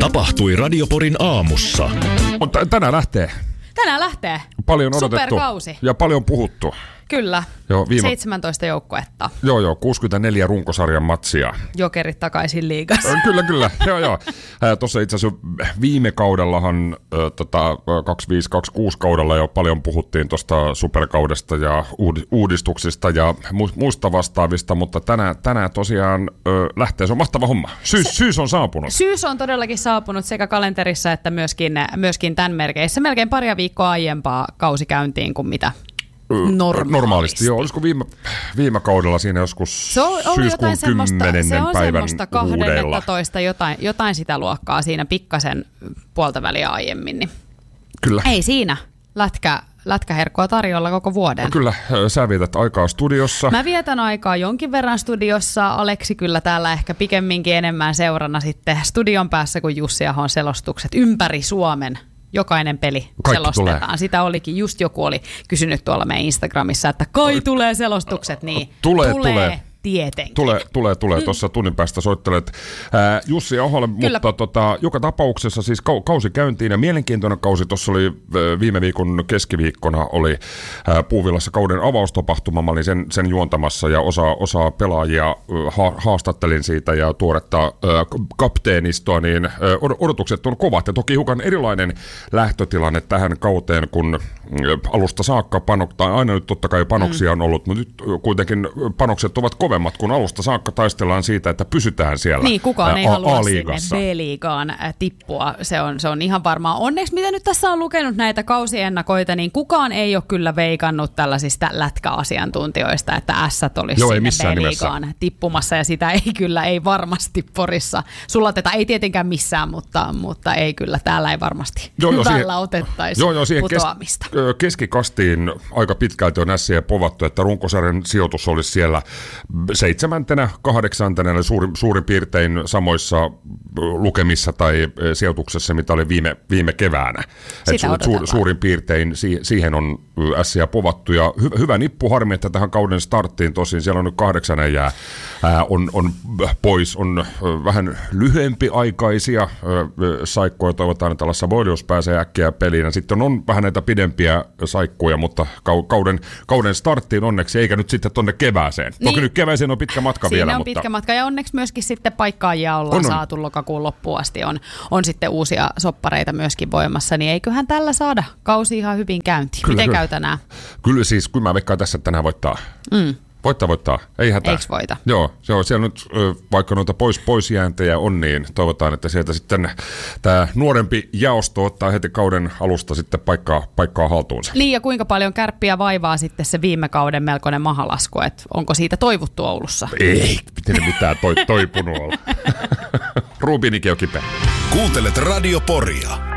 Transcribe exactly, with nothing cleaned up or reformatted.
Tapahtui Radioporin aamussa. Mutta tänään lähtee. Tänään lähtee. Paljon odotettu. Superkausi. Ja paljon puhuttu. Kyllä. Joo, viime... seitsemäntoista joukkuetta. Joo, joo, kuusikymmentäneljä runkosarjan matsia. Jokerit takaisin liigassa. Kyllä, kyllä. joo, joo. Tuossa itse asiassa viime kaudellahan, äh, tota, kaksikymmentäviisi kaksikymmentäkuusi kaudella jo paljon puhuttiin tuosta superkaudesta ja uudistuksista ja mu- muista vastaavista, mutta tänään, tänään tosiaan äh, lähtee. Se on mahtava homma. Syys, Se, syys on saapunut. Syys on todellakin saapunut sekä kalenterissa että myöskin, myöskin tämän merkeissä. Melkein paria viikkoa aiempaa kausi käyntiin kuin mitä normaalisti. Normaalisti, joo. Olisiko viime, viime kaudella siinä joskus se on, syyskuun kymmenennen päivän huudella? kahdennellatoista jotain, jotain sitä luokkaa siinä pikkasen puolta väliä aiemmin. Niin kyllä. Ei siinä lätkä, lätkäherkkoa tarjolla koko vuoden. No kyllä, sä vietät aikaa studiossa. Mä vietän aikaa jonkin verran studiossa. Aleksi kyllä täällä ehkä pikemminkin enemmän seurana sitten studion päässä kuin Jussi Ahon selostukset ympäri Suomen. Jokainen peli Kaikki selostetaan. Tulee. Sitä olikin, just joku oli kysynyt tuolla meidän Instagramissa, että kai tulee selostukset, niin tulee, tulee, tulee. tietenkin. Tulee, tulee, tulee. Tuossa tunnin päästä soittelet ää, Jussi Aholle, Kyllä. mutta tota, joka tapauksessa siis kau- kausi käyntiin ja mielenkiintoinen kausi. Tuossa oli ä, viime viikon keskiviikkona oli ä, Puuvilassa kauden avaustapahtuma. Mä olin sen, sen juontamassa ja osa, osa pelaajia ä, ha- haastattelin siitä ja tuoretta ä, kapteenistoa, niin ä, odotukset on kovat ja toki hiukan erilainen lähtötilanne tähän kauteen, kun ä, alusta saakka panoktaa. Aina nyt totta kai panoksia on ollut, mutta nyt kuitenkin panokset ovat kovemmat, kun alusta saakka taistellaan siitä, että pysytään siellä Niin, kukaan ää, ei halua A-liigassa. sinne B-liigaan tippua. Se on, se on ihan varmaa. Onneksi, mitä nyt tässä on lukenut näitä kausiennakoita, niin kukaan ei ole kyllä veikannut tällaisista lätkäasiantuntijoista, että ässät olisi Joo, sinne B-liigaan nimessä tippumassa, ja sitä ei kyllä, ei varmasti Porissa sulateta. Ei tietenkään missään, mutta, mutta ei kyllä. Täällä ei varmasti joo, joo, hyvällä siihen, otettaisi joo, joo, siihen putoamista. Kes, keskikastiin aika pitkälti on ässiä povattu, että runkosarjan sijoitus olisi siellä seitsemäntenä, kahdeksantena, eli suurin, suurin piirtein samoissa lukemissa tai sijoituksessa, mitä oli viime, viime keväänä. Et su, su, suurin piirtein si, siihen on ässiä povattu, ja hy, hyvä nippu, harmi, että tähän kauden starttiin tosin, siellä on nyt kahdeksanen jää, ää, on, on pois, on vähän lyhyempiaikaisia saikkoja, toivotaan, että Lassa Boilius pääsee äkkiä peliin, ja sitten on vähän näitä pidempiä saikkoja, mutta kauden, kauden starttiin onneksi, eikä nyt sitten tuonne kevääseen. Niin. Toki nyt keväiseen on pitkä matka Siinä vielä. on mutta pitkä matka, ja onneksi myöskin sitten paikkaajia ollaan on, on. saatu lokakuun loppuun asti. On, on sitten uusia soppareita myöskin voimassa, niin eiköhän tällä saada kausi ihan hyvin käyntiin. Kyllä, Miten kyllä. käy tänään? Kyllä siis, kyllä mä veikkaan tässä, että tänään voittaa. Mm. Voittaa, voittaa. Ei hätää. Eiks voita? Joo, se on siellä nyt, vaikka noita pois, poisjääntejä on, niin toivotaan, että sieltä sitten tämä nuorempi jaosto ottaa heti kauden alusta sitten paikkaa, paikkaa haltuunsa. Niin, ja kuinka paljon Kärppiä vaivaa sitten se viime kauden melkoinen mahalasku, että onko siitä toivuttu Oulussa? Ei, miten mitään toi, toipunut olla. Rubinikin on kipeä. Kuuntelet Radio Poria.